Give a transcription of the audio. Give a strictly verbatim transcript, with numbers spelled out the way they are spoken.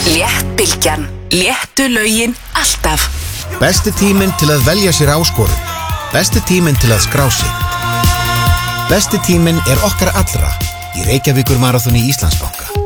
Léttbylgjan. Léttu lögin alltaf. Besti tíminn til að velja sér áskorun. Besti tíminn til að skrá sig. Besti tíminn er okkar allra í Reykjavíkur Maraþoni Íslandsbanka.